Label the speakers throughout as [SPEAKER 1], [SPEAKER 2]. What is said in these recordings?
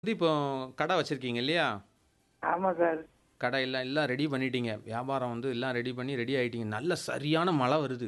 [SPEAKER 1] வந்து இப்போ கடை வச்சிருக்கீங்க இல்லையா?
[SPEAKER 2] ஆமா சார்.
[SPEAKER 1] கடை எல்லாம் எல்லாம் ரெடி பண்ணிட்டீங்க. வியாபாரம் வந்து எல்லாம் ரெடி பண்ணி ரெடி ஆயிட்டீங்க. நல்ல சரியான மழை வருது.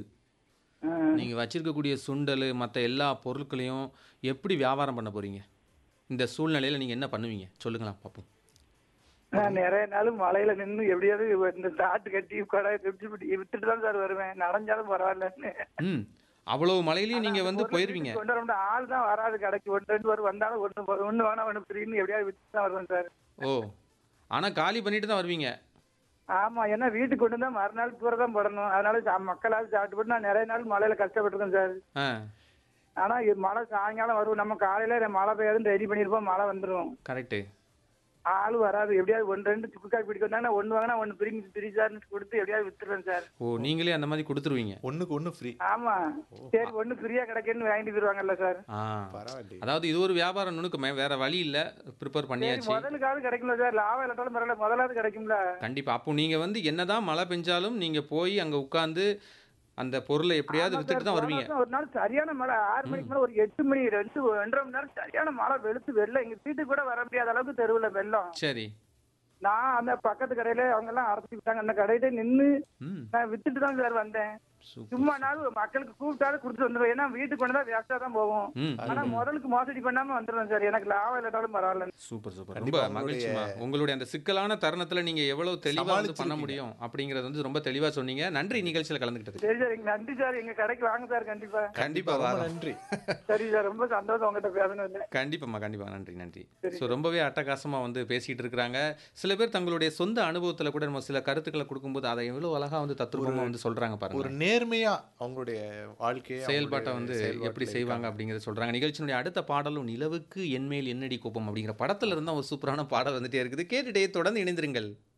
[SPEAKER 2] ம்.
[SPEAKER 1] நீங்க வச்சிருக்கக்கூடிய சுண்டலு, மத்த எல்லா பொருட்களையும் எப்படி வியாபாரம் பண்ண போறீங்க? இந்த சூழ்நிலையில நீங்க என்ன பண்ணுவீங்க? சொல்லுங்களேன் பாப்போம்.
[SPEAKER 2] நான் நிறைய நாள் மழையில நின்னு எப்படியாவது இந்த தாட்டு கட்டி கடை வித்துட்டு தான் சார் வருவேன். நனைஞ்சாலும் பரவாயில்லன்னு.
[SPEAKER 1] ம். அவ்வளவு மழையிலயும்
[SPEAKER 2] ஆனா
[SPEAKER 1] நீங்க
[SPEAKER 2] அந்த
[SPEAKER 1] வந்து
[SPEAKER 2] பொருளை
[SPEAKER 1] போயிருவீங்க.
[SPEAKER 2] வீட்டுக்கு கொண்டு வர ஆள் தான் வராது கடைக்கு. 1, 2 பேர் வந்தாலும் ஒண்ணு வேணா ஒண்ணு ஃப்ரீன்னு எப்படியாவது வித்துட்டு தான் வருவேன் சார்.
[SPEAKER 1] ஓ! ஆனா காலி பண்ணிட்டு தான் வருவீங்க.
[SPEAKER 2] ஆமா. ஏன்னா வீட்டுக்கு கொண்டு வந்தா மறுநாள் தூர தான் போடணும். அதனால மக்களாவது சாப்பிட்டு போட்டு நான் நிறைய நாள் மழையில கஷ்டப்பட்டிருக்கேன் சார்.
[SPEAKER 1] ஆ.
[SPEAKER 2] ஆனா மழை சாயங்காலம் வரும். நம்ம காலையில மழை பெய்யாதுன்னு ரெடி பண்ணிருப்போம். மழை வந்துரும்.
[SPEAKER 1] கரெக்ட்டு.
[SPEAKER 2] ஆளு வராது. எப்படியாவது 1, 2 சுக்கு காப்பி பிடிக்க வந்தாங்கன்னா ஒண்ணு வாங்கினா ஒண்ணு ஃப்ரீ சார்ன்னு கொடுத்து எப்படியாவது வித்துருவேன் சார்.
[SPEAKER 1] ஓ! நீங்களே அந்த மாரி குடுத்துருவீங்க.
[SPEAKER 3] ஒண்ணுக்கு ஒண்ணு ஃப்ரீ.
[SPEAKER 2] ஆமா. சரி ஒண்ணு ஃப்ரீயா கிடைக்குன்னு வாங்கிட்டு போயிருவாங்கல்ல சார்.
[SPEAKER 1] ஆ.
[SPEAKER 3] பரவாயில்லையே.
[SPEAKER 1] அதாவது இது ஒரு வியாபார நுணுக்கமே. வேற வழி இல்ல. ப்ரிப்பேர்
[SPEAKER 2] சரி
[SPEAKER 1] பண்ணியாச்சு.
[SPEAKER 2] முதலுக்காவது கிடைக்கும்ல சார். லாபம் இல்லாட்டாலும் பரவாயில்ல. முதலாவது கிடைக்கும்ல.
[SPEAKER 1] கண்டிப்பா. அப்போ நீங்க வந்து என்னதான் மழை பெஞ்சாலும் நீங்க போய் அங்க உட்கார்ந்து அந்த பொருளை எப்படியாவது
[SPEAKER 2] ஆமா
[SPEAKER 1] வித்துட்டு
[SPEAKER 2] சார்.
[SPEAKER 1] தான்
[SPEAKER 2] போன
[SPEAKER 1] வருவீங்க.
[SPEAKER 2] வருஷம் ஒரு நாள் சரியான மழை. 6 மணிக்கு மேல ஒரு 8 மணி 2 மணி நேரம் சரியான மழை வெளுத்து வெள்ளம். எங்க வீட்டுக்கு கூட வர முடியாத அளவுக்கு தெருவுல வெள்ளம்.
[SPEAKER 1] சரி.
[SPEAKER 2] நான் அந்த பக்கத்து கடையில அவங்க எல்லாம் அரைச்சி விட்டாங்க. அந்த கடையில நின்னு
[SPEAKER 1] ம்.
[SPEAKER 2] நான் வித்துட்டு தான் சார் வந்தேன்.
[SPEAKER 1] சூப்பர்.
[SPEAKER 2] சும்மா நாள் மக்களுக்கு கூப்பிட்டாலும் கொடுத்துட்டு வந்துடுவேன். ஏன்னா வீட்டுக்கு கொண்டு தான் வேஸ்டா தான் போகும்.
[SPEAKER 1] ம்.
[SPEAKER 2] ஆனா முதலுக்கு மோசடி பண்ணாம வந்துடுவேன் சார். எனக்கு லாபம் இல்லாட்டாலும் பரவாயில்ல.
[SPEAKER 1] Super super. ரொம்ப
[SPEAKER 3] கண்டிப்பா
[SPEAKER 1] மகிழ்ச்சிமா. உங்களுடைய அந்த சிக்கலான தருணத்துல நீங்க எவ்வளவு தெளிவா வந்து பண்ண
[SPEAKER 3] சமாளிச்சிருக்கீங்க.
[SPEAKER 1] முடியும் அப்படிங்கறது வந்து ரொம்ப தெளிவா சொன்னீங்க. நன்றி நிகழ்ச்சியில கலந்துக்கிட்டதுக்கு.
[SPEAKER 2] சரி சார். நன்றி சார். எங்க கடைக்கு வாங்க சார் கண்டிப்பா.
[SPEAKER 1] கண்டிப்பா
[SPEAKER 3] ரொம்ப
[SPEAKER 1] வரோம்.
[SPEAKER 3] நன்றி.
[SPEAKER 2] சரி சார். ரொம்ப சந்தோஷம் உங்ககிட்ட பேசணும்.
[SPEAKER 1] கண்டிப்பாம்மா கண்டிப்பா. நன்றி நன்றி.
[SPEAKER 2] சரி.
[SPEAKER 1] ஸோ ரொம்பவே அட்டகாசமா வந்து பேசிட்டு இருக்கிறாங்க. சில பேர் தங்களுடைய சொந்த அனுபவத்துல கூட நம்ம சில கருத்துக்களை கொடுக்கும்போது அதை எவ்வளவு அழகா வந்து தத்ரூபமா வந்து சொல்றாங்க
[SPEAKER 3] ஒரு
[SPEAKER 1] பாருங்க.
[SPEAKER 3] நேர்மையா அவங்களுடைய வாழ்க்கையை
[SPEAKER 1] செயல்பாட்டை வந்து
[SPEAKER 3] செயல்பாட்டுல
[SPEAKER 1] எப்படி செய்வாங்க அப்படிங்கறத சொல்றாங்க. நிகழ்ச்சியினுடைய அடுத்த பாடலும் நிலவுக்கு என்மேல் என்னடி கோபம் அப்படிங்கிற படத்துல இருந்தா ஒரு சூப்பரான பாடல் வந்துட்டே இருக்குது. கேட்டுட்டே தொடர்ந்து இணைந்திருங்கள்.